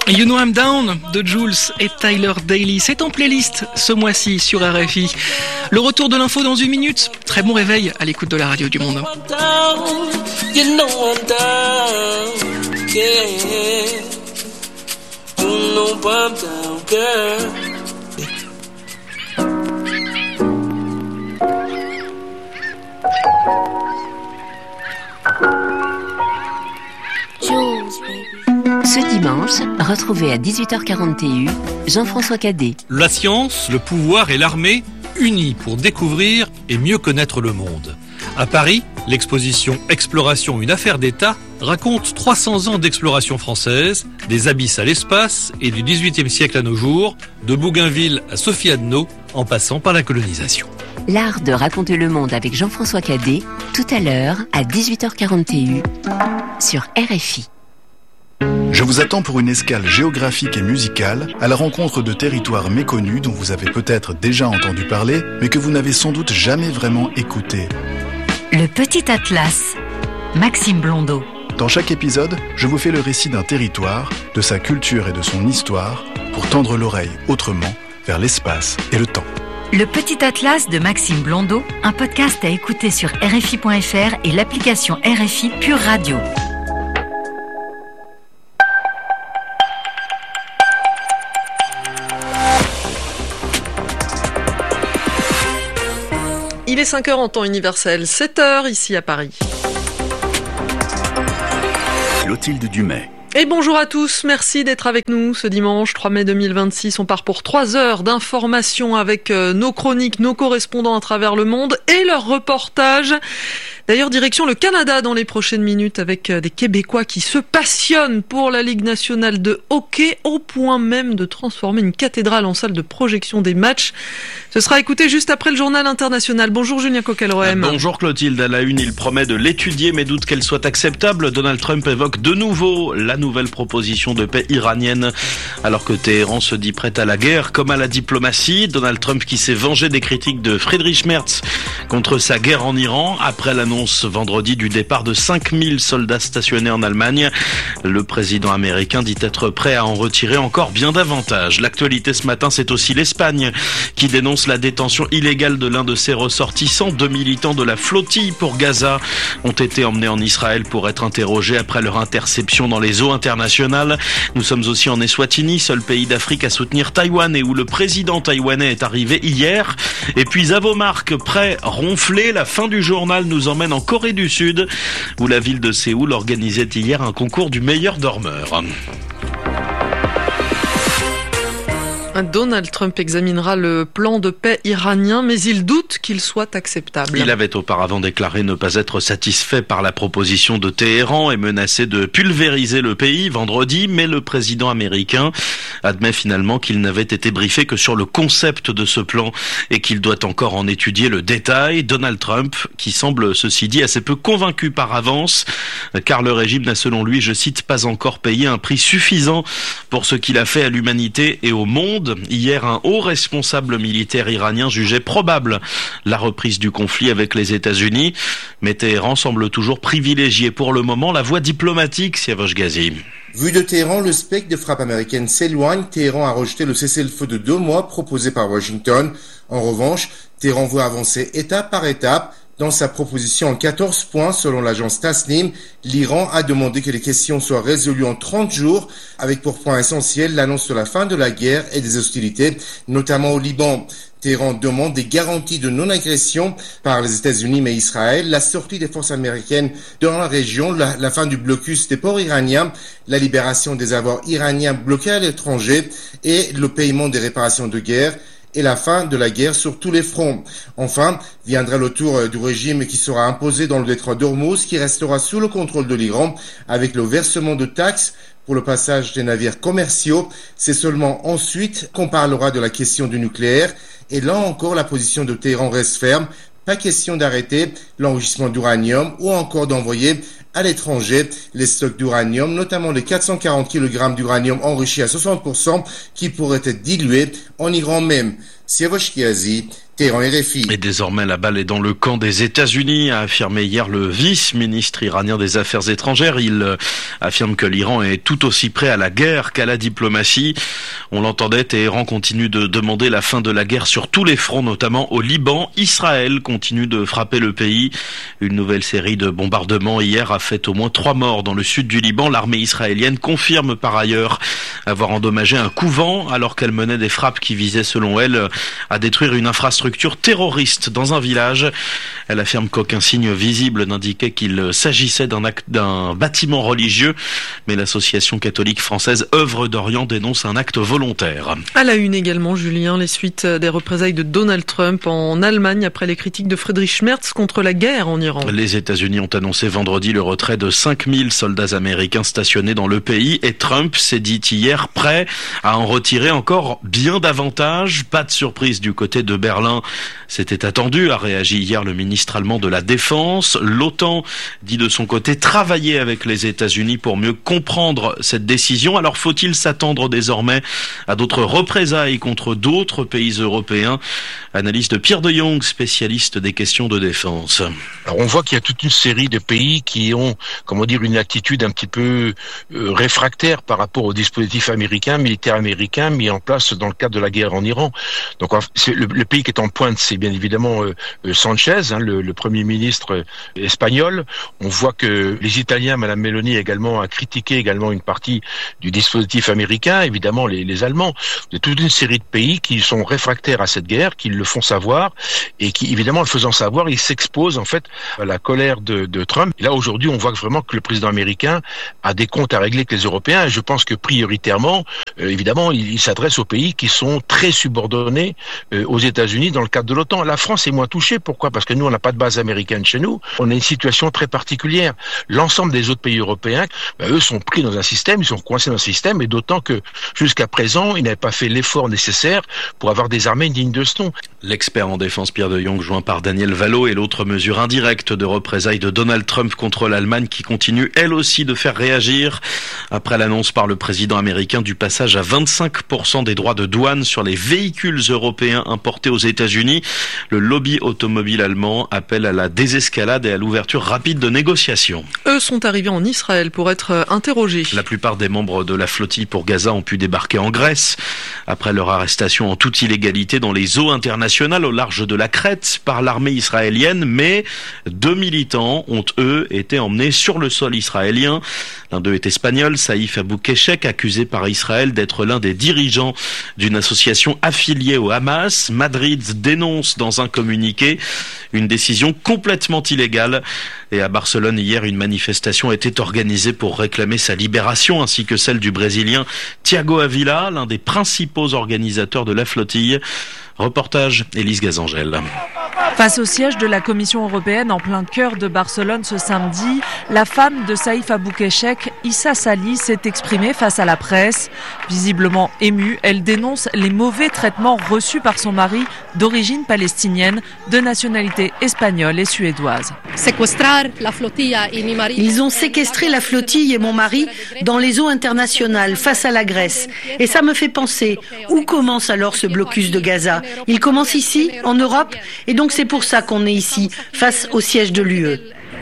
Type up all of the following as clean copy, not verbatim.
You Know I'm Down de Jules et Tyler Daly. C'est en playlist ce mois-ci sur RFI. Le retour de l'info dans 1 minute. Très bon réveil à l'écoute de la radio du monde. You know I'm down, yeah. You know I'm down, girl. Ce dimanche, retrouvez à 18h41 Jean-François Cadet. La science, le pouvoir et l'armée unis pour découvrir et mieux connaître le monde. À Paris, l'exposition Exploration, une affaire d'État raconte 300 ans d'exploration française, des abysses à l'espace et du XVIIIe siècle à nos jours, de Bougainville à Sophie Andenau, en passant par la colonisation. L'art de raconter le monde avec Jean-François Cadet, tout à l'heure à 18h41 sur RFI. Je vous attends pour une escale géographique et musicale à la rencontre de territoires méconnus dont vous avez peut-être déjà entendu parler, mais que vous n'avez sans doute jamais vraiment écouté. Le Petit Atlas, Maxime Blondeau. Dans chaque épisode, je vous fais le récit d'un territoire, de sa culture et de son histoire, pour tendre l'oreille autrement vers l'espace et le temps. Le Petit Atlas de Maxime Blondeau, un podcast à écouter sur RFI.fr et l'application RFI Pure Radio. Il est 5h en temps universel, 7h ici à Paris. Clotilde Dumais. Et bonjour à tous, merci d'être avec nous ce dimanche 3 mai 2026. On part pour 3 heures d'informations avec nos chroniques, nos correspondants à travers le monde et leurs reportages. D'ailleurs, direction le Canada dans les prochaines minutes avec des Québécois qui se passionnent pour la Ligue nationale de hockey au point même de transformer une cathédrale en salle de projection des matchs. Ce sera écouté juste après le journal international. Bonjour Julien Coquelroem. Bonjour Clotilde. À la une, il promet de l'étudier mais doute qu'elle soit acceptable. Donald Trump évoque de nouveau la nouvelle proposition de paix iranienne alors que Téhéran se dit prête à la guerre comme à la diplomatie. Donald Trump qui s'est vengé des critiques de Friedrich Merz contre sa guerre en Iran après l'annonce vendredi du départ de 5000 soldats stationnés en Allemagne. Le président américain dit être prêt à en retirer encore bien davantage. L'actualité ce matin, c'est aussi l'Espagne qui dénonce la détention illégale de l'un de ses ressortissants. 2 militants de la flottille pour Gaza ont été emmenés en Israël pour être interrogés après leur interception dans les eaux internationales. Nous sommes aussi en Eswatini, seul pays d'Afrique à soutenir Taïwan et où le président taïwanais est arrivé hier. Et puis à vos marques, prêt, ronflé, la fin du journal nous emmène en Corée du Sud, où la ville de Séoul organisait hier un concours du meilleur dormeur. Donald Trump examinera le plan de paix iranien, mais il doute qu'il soit acceptable. Il avait auparavant déclaré ne pas être satisfait par la proposition de Téhéran et menacé de pulvériser le pays vendredi, mais le président américain admet finalement qu'il n'avait été briefé que sur le concept de ce plan et qu'il doit encore en étudier le détail. Donald Trump, qui semble, ceci dit, assez peu convaincu par avance, car le régime n'a selon lui, je cite, pas encore payé un prix suffisant pour ce qu'il a fait à l'humanité et au monde. Hier, un haut responsable militaire iranien jugeait probable la reprise du conflit avec les États-Unis, mais Téhéran semble toujours privilégier pour le moment la voie diplomatique, Siavash Ghazi. Vu de Téhéran, le spectre de frappe américaine s'éloigne. Téhéran a rejeté le cessez-le-feu de 2 mois proposé par Washington. En revanche, Téhéran veut avancer étape par étape. Dans sa proposition en 14 points, selon l'agence Tasnim, l'Iran a demandé que les questions soient résolues en 30 jours, avec pour point essentiel l'annonce de la fin de la guerre et des hostilités, notamment au Liban. Téhéran demande des garanties de non-agression par les États-Unis mais Israël, la sortie des forces américaines dans la région, la fin du blocus des ports iraniens, la libération des avoirs iraniens bloqués à l'étranger et le paiement des réparations de guerre et la fin de la guerre sur tous les fronts. Enfin, viendra le tour du régime qui sera imposé dans le détroit d'Ormuz, qui restera sous le contrôle de l'Iran, avec le versement de taxes pour le passage des navires commerciaux. C'est seulement ensuite qu'on parlera de la question du nucléaire. Et là encore, la position de Téhéran reste ferme. Pas question d'arrêter l'enrichissement d'uranium ou encore d'envoyer à l'étranger les stocks d'uranium, notamment les 440 kg d'uranium enrichi à 60% qui pourraient être dilués en Iran même. Siavash Ghazi, Téhéran, RFI. Et désormais, la balle est dans le camp des États-Unis, a affirmé hier le vice-ministre iranien des Affaires étrangères. Il affirme que l'Iran est tout aussi prêt à la guerre qu'à la diplomatie. On l'entendait, Téhéran continue de demander la fin de la guerre sur tous les fronts, notamment au Liban. Israël continue de frapper le pays. Une nouvelle série de bombardements hier a fait au moins 3 morts dans le sud du Liban. L'armée israélienne confirme par ailleurs avoir endommagé un couvent alors qu'elle menait des frappes qui visaient, selon elle, à détruire une infrastructure terroriste dans un village. Elle affirme qu'aucun signe visible n'indiquait qu'il s'agissait d'un bâtiment religieux, mais l'association catholique française Œuvre d'Orient dénonce un acte volontaire. À la une également, Julien, les suites des représailles de Donald Trump en Allemagne après les critiques de Friedrich Merz contre la guerre en Iran. Les États-Unis ont annoncé vendredi le retrait de 5000 soldats américains stationnés dans le pays et Trump s'est dit hier prêt à en retirer encore bien davantage. Pas de surprise du côté de Berlin. C'était attendu, a réagi hier le ministre allemand de la Défense. L'OTAN dit de son côté travailler avec les États-Unis pour mieux comprendre cette décision. Alors faut-il s'attendre désormais à d'autres représailles contre d'autres pays européens? Analyse de Pierre de Jong, spécialiste des questions de défense. Alors on voit qu'il y a toute une série de pays qui ont, une attitude un petit peu réfractaire par rapport au dispositif militaire américain mis en place dans le cadre de la guerre en Iran. Donc c'est le pays qui est en pointe, c'est bien évidemment Sanchez, le Premier ministre espagnol. On voit que les Italiens, Madame Meloni également, a critiqué également une partie du dispositif américain, évidemment les Allemands. Il y a toute une série de pays qui sont réfractaires à cette guerre, qui le font savoir, et qui, évidemment, le faisant savoir, ils s'exposent en fait à la colère de Trump. Et là, aujourd'hui, on voit vraiment que le président américain a des comptes à régler avec les Européens, et je pense que prioritairement, évidemment, il s'adresse aux pays qui sont très subordonnés aux États-Unis dans le cadre de l'OTAN. La France est moins touchée. Pourquoi? Parce que nous, on n'a pas de base américaine chez nous. On a une situation très particulière. L'ensemble des autres pays européens, eux sont pris dans un système, ils sont coincés dans un système, et d'autant que jusqu'à présent, ils n'avaient pas fait l'effort nécessaire pour avoir des armées dignes de ce nom. L'expert en défense Pierre de Jong, joint par Daniel Vallot, et l'autre mesure indirecte de représailles de Donald Trump contre l'Allemagne qui continue elle aussi de faire réagir après l'annonce par le président américain du passage à 25% des droits de douane sur les véhicules européens importés aux États-Unis. Le lobby automobile allemand appelle à la désescalade et à l'ouverture rapide de négociations. Eux sont arrivés en Israël pour être interrogés. La plupart des membres de la flottille pour Gaza ont pu débarquer en Grèce après leur arrestation en toute illégalité dans les eaux internationales au large de la Crète par l'armée israélienne, mais 2 militants ont eux été emmenés sur le sol israélien. L'un d'eux est espagnol, Saïf Abou-Keshek, accusé par Israël d'être l'un des dirigeants d'une association affiliée au Hamas. Madrid dénonce dans un communiqué une décision complètement illégale. Et à Barcelone, hier, une manifestation était organisée pour réclamer sa libération, ainsi que celle du Brésilien Thiago Avila, l'un des principaux organisateurs de la flottille. Reportage Élise Gazangel. Face au siège de la Commission européenne en plein cœur de Barcelone ce samedi, la femme de Saïf Abou-Keshek, Issa Sali, s'est exprimée face à la presse. Visiblement émue, elle dénonce les mauvais traitements reçus par son mari d'origine palestinienne, de nationalité espagnole et suédoise. Ils ont séquestré la flottille et mon mari dans les eaux internationales face à la Grèce. Et ça me fait penser, où commence alors ce blocus de Gaza? Il commence ici, en Europe, et donc c'est pour ça qu'on est ici, face au siège de l'UE.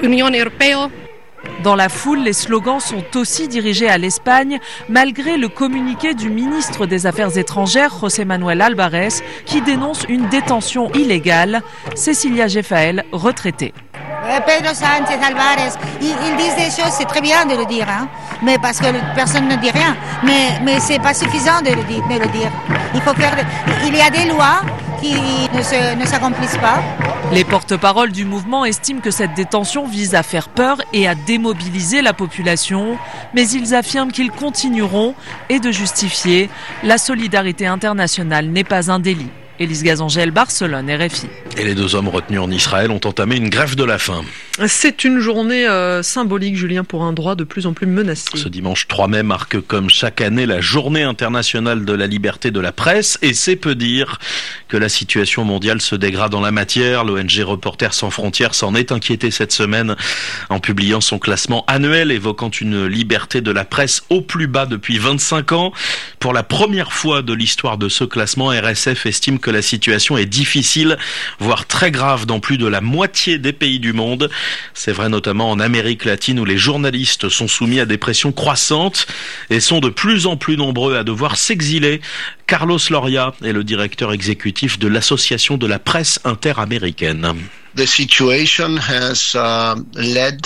Dans la foule, les slogans sont aussi dirigés à l'Espagne, malgré le communiqué du ministre des Affaires étrangères, José Manuel Alvarez, qui dénonce une détention illégale. Cécilia Geffael, retraitée. Pedro Sánchez Alvarez, ils disent des choses, c'est très bien de le dire, mais parce que personne ne dit rien. Mais c'est pas suffisant de le dire. Il y a des lois qui ne s'accomplissent pas. Les porte-paroles du mouvement estiment que cette détention vise à faire peur et à démobiliser la population, mais ils affirment qu'ils continueront et de justifier. La solidarité internationale n'est pas un délit. Élise Gazangel, Barcelone, RFI. Et les 2 hommes retenus en Israël ont entamé une grève de la faim. C'est une journée symbolique, Julien, pour un droit de plus en plus menacé. Ce dimanche 3 mai marque comme chaque année la journée internationale de la liberté de la presse, et c'est peu dire que la situation mondiale se dégrade en la matière. L'ONG Reporters sans frontières s'en est inquiété cette semaine en publiant son classement annuel évoquant une liberté de la presse au plus bas depuis 25 ans. Pour la première fois de l'histoire de ce classement, RSF estime que la situation est difficile, voire très grave dans plus de la moitié des pays du monde. C'est vrai notamment en Amérique latine où les journalistes sont soumis à des pressions croissantes et sont de plus en plus nombreux à devoir s'exiler. Carlos Loria est le directeur exécutif de l'Association de la presse interaméricaine. The situation has led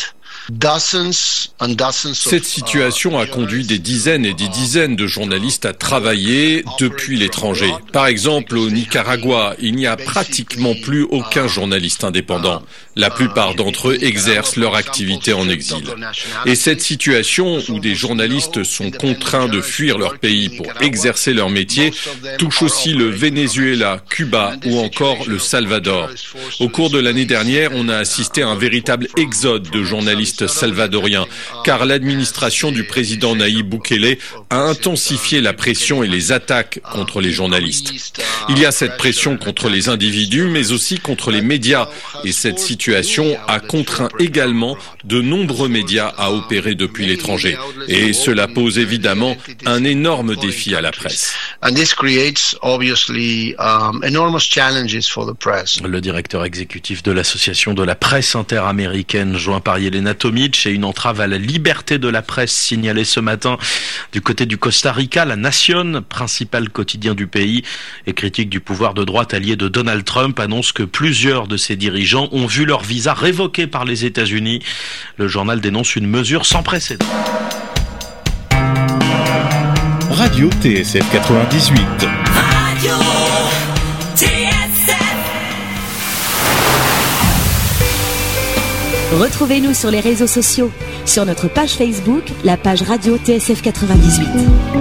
Cette situation a conduit des dizaines et des dizaines de journalistes à travailler depuis l'étranger. Par exemple, au Nicaragua, il n'y a pratiquement plus aucun journaliste indépendant. La plupart d'entre eux exercent leur activité en exil. Et cette situation où des journalistes sont contraints de fuir leur pays pour exercer leur métier touche aussi le Venezuela, Cuba ou encore le Salvador. Au cours de l'année dernière, on a assisté à un véritable exode de journalistes salvadoriens, car l'administration du président Nayib Bukele a intensifié la pression et les attaques contre les journalistes. Il y a cette pression contre les individus, mais aussi contre les médias, et cette situation a contraint également de nombreux médias à opérer depuis l'étranger. Et cela pose évidemment un énorme défi à la presse. Le directeur exécutif de l'Association de la presse interaméricaine, joint par Yelena Tomic, et une entrave à la liberté de la presse signalée ce matin du côté du Costa Rica. La Nación, principal quotidien du pays et critique du pouvoir de droite allié de Donald Trump, annonce que plusieurs de ses dirigeants ont vu leur visa révoqué par les États-Unis. Le journal dénonce une mesure sans précédent. Radio TSF 98. Radio TSF. Retrouvez-nous sur les réseaux sociaux, sur notre page Facebook, la page Radio TSF 98.